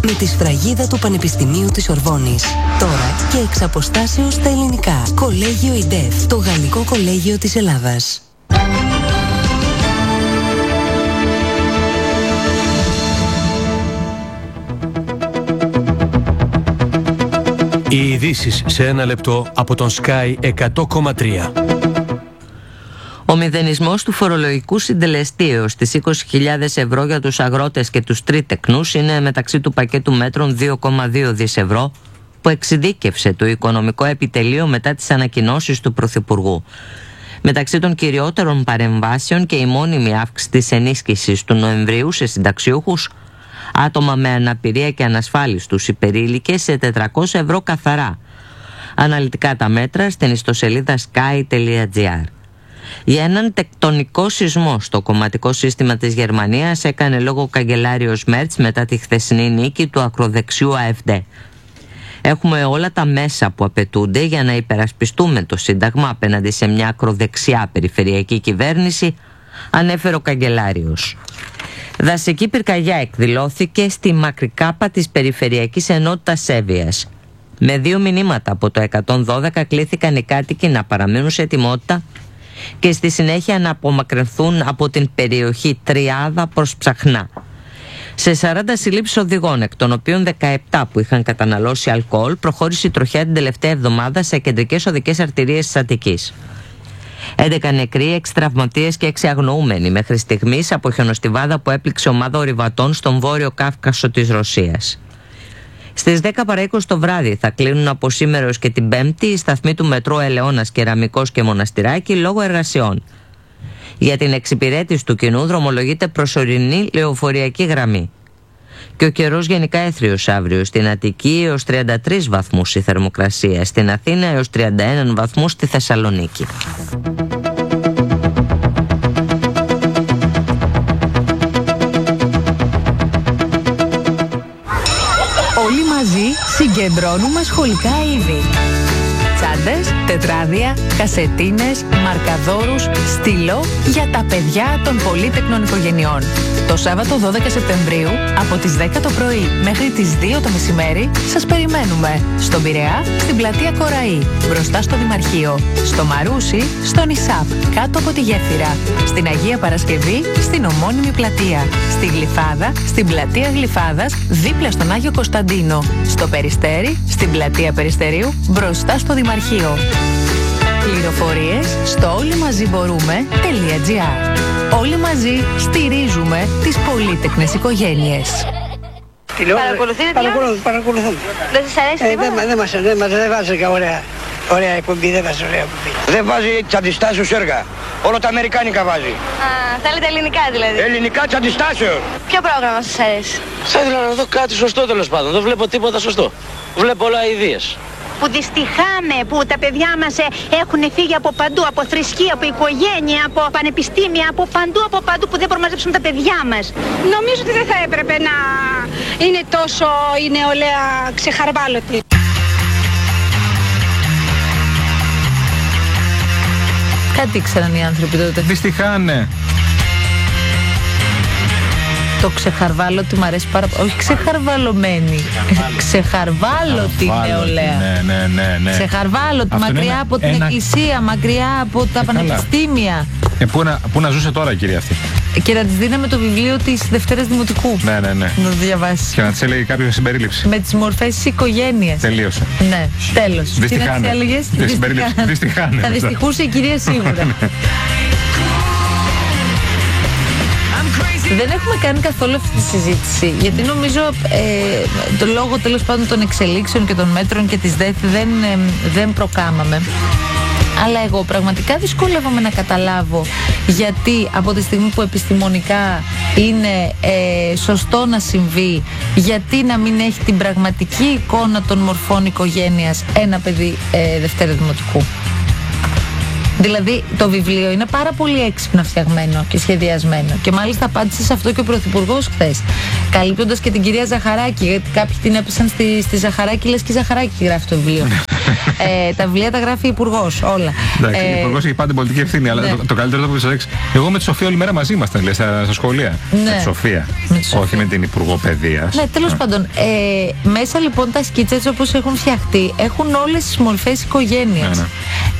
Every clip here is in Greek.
με τη σφραγίδα του Πανεπιστημίου της Σορβόνης. Τώρα και εξ αποστάσεως στα ελληνικά. Κολέγιο ΙΝΤΕΦ, το Γαλλικό Κολέγιο της Ελλάδας. Οι ειδήσεις σε ένα λεπτό από τον Sky 100,3. Ο μηδενισμός του φορολογικού συντελεστή έως τις 20.000 ευρώ για τους αγρότες και τους τρίτεκνους είναι μεταξύ του πακέτου μέτρων 2,2 δις ευρώ που εξειδίκευσε το Οικονομικό Επιτελείο μετά τις ανακοινώσεις του Πρωθυπουργού. Μεταξύ των κυριότερων παρεμβάσεων και η μόνιμη αύξηση της ενίσχυσης του Νοεμβρίου σε συνταξιούχους, άτομα με αναπηρία και ανασφάλιστους υπερήλικες σε 400 ευρώ καθαρά. Αναλυτικά τα μέτρα στην ιστοσελίδα sky.gr. Για έναν τεκτονικό σεισμό στο κομματικό σύστημα της Γερμανίας έκανε λόγο ο καγκελάριος Μέρτς μετά τη χθεσινή νίκη του ακροδεξιού AfD. Έχουμε όλα τα μέσα που απαιτούνται για να υπερασπιστούμε το Σύνταγμα απέναντι σε μια ακροδεξιά περιφερειακή κυβέρνηση, ανέφερε ο καγκελάριος. Δασική πυρκαγιά εκδηλώθηκε στη Μακρικάπα της Περιφερειακής Ενότητας Σέβειας. Με 2 μηνύματα από το 112 κλήθηκαν οι κάτοικοι να παραμείνουν σε ετοιμότητα και στη συνέχεια να απομακρυνθούν από την περιοχή Τριάδα προς Ψαχνά. Σε 40 συλλήψεις οδηγών, εκ των οποίων 17 που είχαν καταναλώσει αλκοόλ, προχώρησε η τροχιά την τελευταία εβδομάδα σε κεντρικές οδικές αρτηρίες της Αττικής. 11 νεκροί, 6 τραυματίες και 6 αγνοούμενοι μέχρι στιγμής από χιονοστιβάδα που έπληξε ομάδα ορειβατών στον Βόρειο Κάφκασο της Ρωσίας. Στις 10 παρά 20 το βράδυ θα κλείνουν από σήμερα έως και την Πέμπτη οι σταθμοί του μετρό Ελαιώνας, Κεραμικός και Μοναστηράκι λόγω εργασιών. Για την εξυπηρέτηση του κοινού δρομολογείται προσωρινή λεωφορειακή γραμμή. Και ο καιρός γενικά έθριος αύριο. Στην Αττική έως 33 βαθμούς η θερμοκρασία, στην Αθήνα έως 31 βαθμούς στη Θεσσαλονίκη. Όλοι μαζί συγκεντρώνουμε σχολικά είδη. Τσάντες, τετράδια, κασετίνες, μαρκαδόρους, στυλό για τα παιδιά των πολύτεκνων οικογενειών. Το Σάββατο 12 Σεπτεμβρίου από τις 10 το πρωί μέχρι τις 2 το μεσημέρι σας περιμένουμε στον Πειραιά, στην πλατεία Κοραή, μπροστά στο Δημαρχείο, στο Μαρούσι, στον Ισάπ, κάτω από τη γέφυρα, στην Αγία Παρασκευή, στην ομώνυμη πλατεία, στη Γλυφάδα, στην πλατεία Γλυφάδας, δίπλα στον Άγιο Κωνσταντίνο, στο Περιστέρι, στην πλατεία Περιστερίου, μπροστά στο Δημαρχείο. Πληροφορίες στο όλοιμαζιμπορούμε.gr. Όλοι μαζί στηρίζουμε τις πολύτεκνες οικογένειες. Παρακολουθείτε Παρακολουθούμε. Δεν σας αρέσει τίποτα? Δεν βάζει ωραία εκπομπή, δεν βάζει ωραία εκπομπή. Δεν βάζει τσαντιστάσεως έργα. Όλα τα αμερικάνικα βάζει. Θέλετε ελληνικά δηλαδή? Ελληνικά τσαντιστάσεως. Ποιο πρόγραμμα σας αρέσει? Θα ήθελα να δω κάτι σωστό τέλος πάντων. Δεν βλέπω τίποτα σωστό. Βλέπω όλα ιδίες. Που δυστυχάμε που τα παιδιά μας έχουν φύγει από παντού, από θρησκεία, από οικογένεια, από πανεπιστήμια, από παντού που δεν μπορούμε να μαζέψουμε τα παιδιά μας. Νομίζω ότι δεν θα έπρεπε να είναι τόσο η νεολαία ξεχαρβάλωτη. Κάτι ήξεραν οι άνθρωποι τότε. Δυστυχάνε. Το ξεχαρβάλωτη μου αρέσει πάρα πολύ. Όχι ξεχαρβαλωμένη. Ξεχαρβάλωτη νεολαία. Ναι. Ξεχαρβάλωτη, μακριά από την εκκλησία, μακριά από τα πανεπιστήμια. Πού να ζούσε τώρα η κυρία αυτή? Και να της δίναμε το βιβλίο της Δευτέρας Δημοτικού. Ναι. Να το διαβάσει. Και να της έλεγε κάποια συμπερίληψη. Με τις μορφές της οικογένειας. Τελείωσε. Ναι, τέλος. Δυστυχάνε. Θα δυστυχούσε η κυρία σίγουρα. Δεν έχουμε κάνει καθόλου αυτή τη συζήτηση, γιατί νομίζω το λόγο τέλος πάντων των εξελίξεων και των μέτρων και της ΔΕΘ δεν προκάμαμε. Αλλά εγώ πραγματικά δυσκολεύομαι να καταλάβω γιατί από τη στιγμή που επιστημονικά είναι σωστό να συμβεί, γιατί να μην έχει την πραγματική εικόνα των μορφών οικογένειας ένα παιδί Δευτέρα Δημοτικού. Δηλαδή το βιβλίο είναι πάρα πολύ έξυπνα φτιαγμένο και σχεδιασμένο και μάλιστα απάντησε σε αυτό και ο Πρωθυπουργός χθες, καλύπτοντας και την κυρία Ζαχαράκη, γιατί κάποιοι την έπεσαν στη Ζαχαράκη, λες και η Ζαχαράκη γράφει το βιβλίο. Τα βιβλία τα γράφει υπουργός, όλα. Εντάξει, ο υπουργός έχει πάντα πολιτική ευθύνη, αλλά το καλύτερο που σας. Εγώ με τη Σοφία όλη μέρα μαζί ήμασταν, λέει, στα σχολεία. Ναι. Με τη Σοφία. Όχι με την Υπουργό Παιδείας. Ναι, τέλος πάντων. Μέσα λοιπόν τα σκίτσα έτσι όπως έχουν φτιαχτεί, έχουν όλες τις μορφές οικογένειας. Ναι.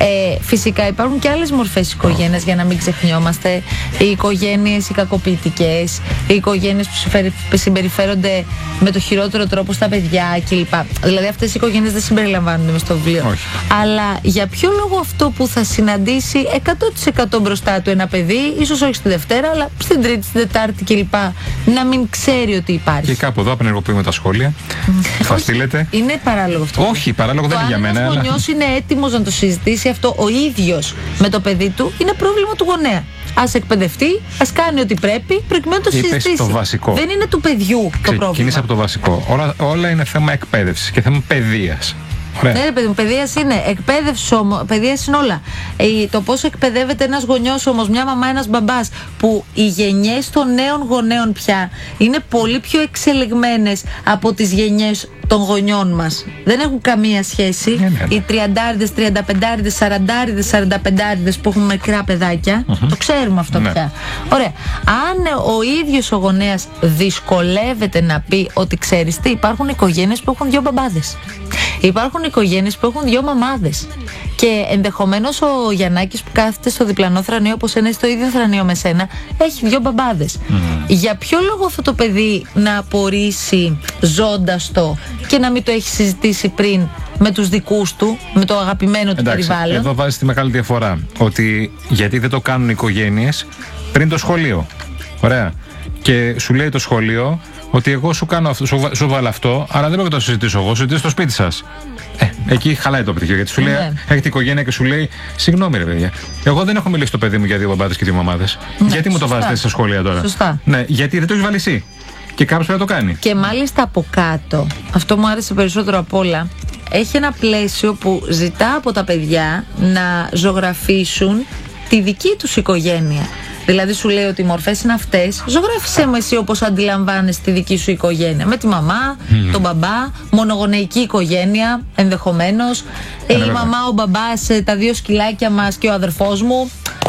Φυσικά υπάρχουν και άλλες μορφές οικογένειας, για να μην ξεχνιόμαστε. Οι οικογένειες οι κακοποιητικές, οι οικογένειες που συμπεριφέρονται με το χειρότερο τρόπο στα παιδιά κλπ. Δηλαδή αυτές οι οικογένειες δεν συμπεριλαμβάνονται μες στο βιβλίο. Όχι. Αλλά για ποιο λόγο αυτό που θα συναντήσει 100% μπροστά του ένα παιδί, ίσως όχι στη Δευτέρα, αλλά στην Τρίτη, στην Τετάρτη κλπ. Να μην ξέρει ότι υπάρχει. Και κάπου εδώ απενεργοποιούμε τα σχόλια. Θα στείλετε. Είναι παράλογο αυτό. Όχι, παράλογο δεν είναι για μένα. Αν ένας γονιός είναι έτοιμος να το συζητήσει αυτό ο ίδιος με το παιδί του, είναι πρόβλημα του γονέα. Ας εκπαιδευτεί, ας κάνει ό,τι πρέπει, προκειμένου να το συζητήσει. Το βασικό. Δεν είναι του παιδιού το πρόβλημα. Ξεκίνησα από το βασικό. Όλα είναι θέμα εκπαίδευσης και θέμα παιδείας. Ωραία. Ναι, ρε παιδί μου, παιδείας είναι. Εκπαίδευση όμως, παιδείας είναι όλα. Το πώς εκπαιδεύεται ένας γονιός όμως, μια μαμά, ένας μπαμπάς, που οι γενιές των νέων γονέων πια είναι πολύ πιο εξελιγμένες από τις γενιές των γονιών μας. Δεν έχουν καμία σχέση. Οι 30άριδες, 35άριδες, 40άριδες, 45άριδες που έχουν μικρά παιδάκια, το ξέρουμε αυτό πια. Ωραία. Αν ο ίδιος ο γονέας δυσκολεύεται να πει ότι ξέρεις τι, υπάρχουν οικογένειες που έχουν 2 μπαμπάδες. Υπάρχουν οικογένειες που έχουν 2 μαμάδες. Και ενδεχομένως ο Γιαννάκης που κάθεται στο διπλανό θρανείο, όπως είναι στο ίδιο θρανείο με σένα, έχει 2 μπαμπάδες. Για ποιο λόγο αυτό το παιδί να απορρίσει ζώντας το και να μην το έχει συζητήσει πριν με τους δικούς του, με το αγαπημένο του περιβάλλον? Εδώ βάζει τη μεγάλη διαφορά. Ότι γιατί δεν το κάνουν οι οικογένειες πριν το σχολείο. Ωραία. Και σου λέει το σχολείο ότι εγώ σου κάνω αυτό, σου βάλω αυτό, αλλά δεν μπορώ να το συζητήσω εγώ, συζητήσω στο σπίτι σας. Εκεί χαλάει το πτυχίο, γιατί σου λέει, έχετε οικογένεια και σου λέει, συγγνώμη ρε παιδιά, εγώ δεν έχω μιλήσει το παιδί μου για 2 μπαμπάδες και 2 μαμάδες. Γιατί μου το βάζετε στα σχολεία τώρα? Σωστά. Ναι, γιατί δεν το έχει βάλει εσύ. Και κάποιος πρέπει να το κάνει. Και μάλιστα από κάτω, αυτό μου άρεσε περισσότερο απ' όλα, έχει ένα πλαίσιο που ζητά από τα παιδιά να ζωγραφίσουν τη δική τους οικογένεια. Δηλαδή σου λέει ότι οι μορφές είναι αυτές. Ζωγράφησέ μου εσύ όπως αντιλαμβάνεσαι τη δική σου οικογένεια. Με τη μαμά, τον μπαμπά, μονογονεϊκή οικογένεια ενδεχομένως. Η μαμά, ο μπαμπάς, τα 2 σκυλάκια μας και ο αδερφός μου.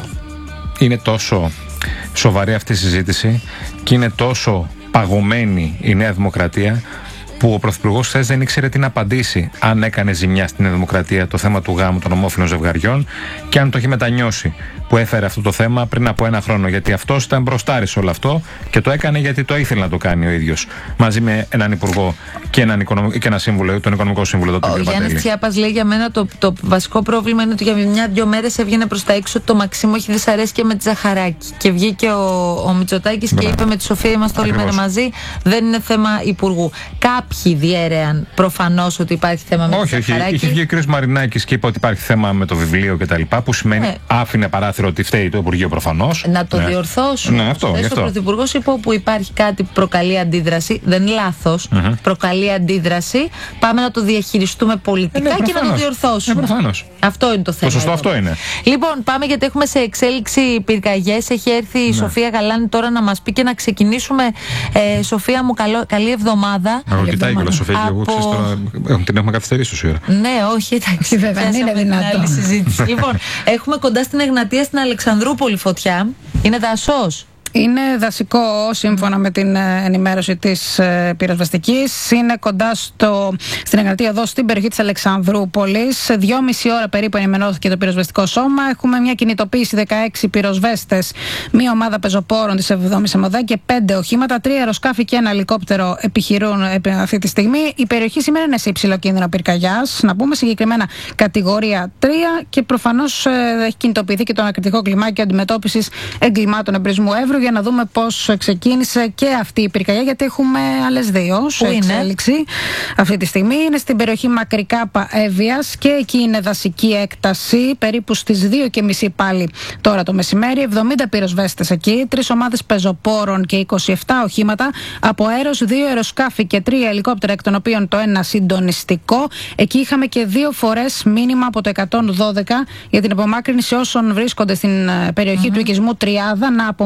Είναι τόσο σοβαρή αυτή η συζήτηση και είναι τόσο παγωμένη η Νέα Δημοκρατία, που ο Πρωθυπουργός χθες δεν ήξερε τι να απαντήσει αν έκανε ζημιά στην Νέα Δημοκρατία το θέμα του γάμου των ομόφυλων ζευγαριών και αν το έχει μετανιώσει που έφερε αυτό το θέμα πριν από 1 χρόνο. Γιατί αυτός ήταν μπροστάρης σε όλο αυτό και το έκανε γιατί το ήθελε να το κάνει ο ίδιος. Μαζί με έναν υπουργό και ένα σύμβουλο, τον οικονομικό σύμβουλο. Ο Γιάννης Τσιάπας λέει για μένα το βασικό πρόβλημα είναι ότι για 1-2 μέρες έβγαινε προς τα έξω ότι το Μαξίμου έχει δυσαρέσκεια με τη Ζαχαράκη. Και βγήκε ο Μητσοτάκης και είπε με τη Σοφία είμαστε όλη μέρα μαζί. Δεν είναι θέμα υπουργού. Κάποιοι διέρεαν προφανώς ότι υπάρχει θέμα με τη Ζαχαράκη. Όχι, είχε βγει ο κ. Μαρινάκης και είπε ότι υπάρχει θέμα με το βιβλίο κτλ. Που σημαίνει άφηνε παράθυρο ότι φταίει το Υπουργείο προφανώς. Να το διορθώσουν. Ναι, αυτό. Ο Πρωθυπουργός είπε που υπάρχει κάτι που προκαλεί αντίδραση, δεν είναι λάθος, προκαλεί αντίδραση, πάμε να το διαχειριστούμε πολιτικά και να το διορθώσουμε. Αυτό είναι το θέμα. Το σωστό αυτό είναι. Λοιπόν, πάμε γιατί έχουμε σε εξέλιξη πυρκαγιές. Έχει έρθει η Σοφία Γαλάνη τώρα να μας πει και να ξεκινήσουμε. Σοφία μου, καλή εβδομάδα. Εγώ κοιτάει κιόλας Σοφία και εγώ ξέρεις τώρα. Την έχουμε καθυστερήσει τόση ώρα. Ναι, όχι, εντάξει, βέβαια δεν είναι δυνατόν. Λοιπόν, έχουμε κοντά στην Εγνατία στην Αλεξανδρούπολη φωτιά. Είναι δασός. Είναι δασικό σύμφωνα με την ενημέρωση της πυροσβεστικής. Είναι κοντά στην Εγνατία εδώ στην περιοχή της Αλεξανδρούπολης. 2,5 ώρα περίπου ενημερώθηκε το πυροσβεστικό σώμα. Έχουμε μια κινητοποίηση 16 πυροσβέστες, μια ομάδα πεζοπόρων της 7ης ΕΜΟΔΑ και 5 οχήματα. 3 αεροσκάφη και 1 ελικόπτερο επιχειρούν αυτή τη στιγμή. Η περιοχή σήμερα είναι σε υψηλό κίνδυνο πυρκαγιάς. Να πούμε συγκεκριμένα κατηγορία 3 και προφανώς έχει κινητοποιηθεί και το ανακριτικό κλιμάκιο αντιμετώπισης εγκλημάτων εμπρισμού Εύρου για να δούμε πώς ξεκίνησε και αυτή η πυρκαγιά, γιατί έχουμε άλλες 2 σε εξέλιξη αυτή τη στιγμή. Είναι στην περιοχή Μακρικάπα Εύβοιας και εκεί είναι δασική έκταση, περίπου στις 2:30 πάλι τώρα το μεσημέρι. 70 πυροσβέστες εκεί, 3 ομάδες πεζοπόρων και 27 οχήματα από αέρος, 2 αεροσκάφη και 3 ελικόπτερα, εκ των οποίων το ένα συντονιστικό. Εκεί είχαμε και 2 φορές μήνυμα από το 112 για την απομάκρυνση όσων βρίσκονται στην περιοχή του οικισμού Τριάδα να απομακρυνθούν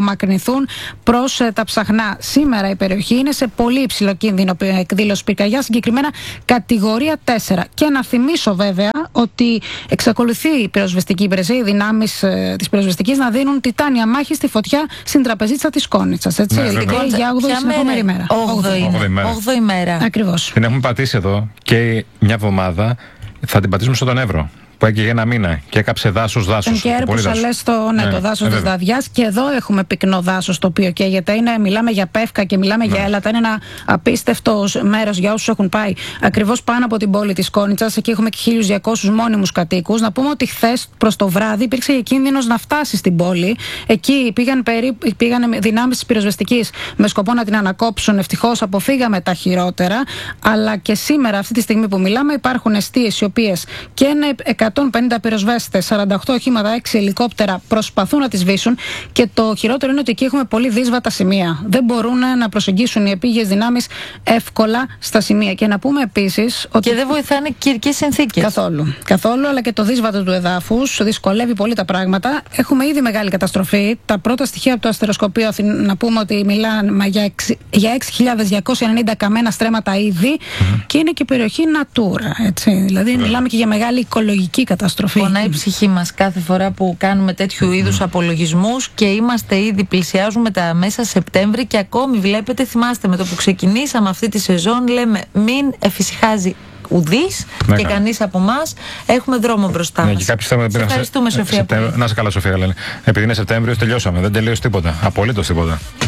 κινηθούν προς τα Ψαχνά. Σήμερα η περιοχή είναι σε πολύ υψηλό κίνδυνο εκδήλωση πυρκαγιά, συγκεκριμένα κατηγορία 4. Και να θυμίσω βέβαια ότι εξακολουθεί η πυροσβεστική υπηρεσία, οι δυνάμεις της πυροσβεστικής να δίνουν τιτάνια μάχη στη φωτιά στην τραπεζίτσα της Κόνιτσας. Έτσι, για 8η συνεχόμενη μέρα. 8η μέρα. Ακριβώς. Την έχουμε πατήσει εδώ και μια εβδομάδα θα την πατήσουμε στον Εύρο, που έκαιγε ένα μήνα και έκαψε δάσος. Και έρπουσα λες το δάσος της Δαδιάς, και εδώ έχουμε πυκνό δάσος το οποίο καίγεται. Μιλάμε για Πεύκα και μιλάμε για Έλατα. Είναι ένα απίστευτο μέρος για όσους έχουν πάει ακριβώς πάνω από την πόλη της Κόνιτσας. Εκεί έχουμε και 1.200 μόνιμους κατοίκους. Να πούμε ότι χθες προς το βράδυ υπήρξε και κίνδυνος να φτάσει στην πόλη. Εκεί πήγαν δυνάμεις της πυροσβεστικής με σκοπό να την ανακόψουν. Ευτυχώς αποφύγαμε τα χειρότερα. Αλλά και σήμερα, αυτή τη στιγμή που μιλάμε, υπάρχουν εστίες οι οποίες και 150 πυροσβέστες, 48 οχήματα, 6 ελικόπτερα προσπαθούν να τις σβήσουν, και το χειρότερο είναι ότι εκεί έχουμε πολύ δύσβατα σημεία. Δεν μπορούν να προσεγγίσουν οι επίγειες δυνάμεις εύκολα στα σημεία. Και να πούμε επίσης ότι. Και δεν βοηθάνε καιρικές συνθήκες. Καθόλου, αλλά και το δύσβατο του εδάφους δυσκολεύει πολύ τα πράγματα. Έχουμε ήδη μεγάλη καταστροφή. Τα πρώτα στοιχεία από το αστεροσκοπείο να πούμε ότι μιλάμε για 6.290 καμένα στρέμματα ήδη, και είναι και περιοχή Natura. Έτσι. Δηλαδή, μιλάμε και για μεγάλη οικολογική καταστροφή. Πονάει η ψυχή μας κάθε φορά που κάνουμε τέτοιου είδους απολογισμούς, και είμαστε ήδη, πλησιάζουμε τα μέσα Σεπτέμβρη, και ακόμη βλέπετε, θυμάστε, με το που ξεκινήσαμε αυτή τη σεζόν, λέμε μην εφησυχάζει ουδής και κανείς από εμάς. Έχουμε δρόμο μπροστά μας. Ευχαριστούμε, Σοφία. Να είσαι καλά, Σοφία. Επειδή είναι Σεπτέμβριος, τελειώσαμε. Δεν τελείωσε τίποτα. Απολύτως τίποτα.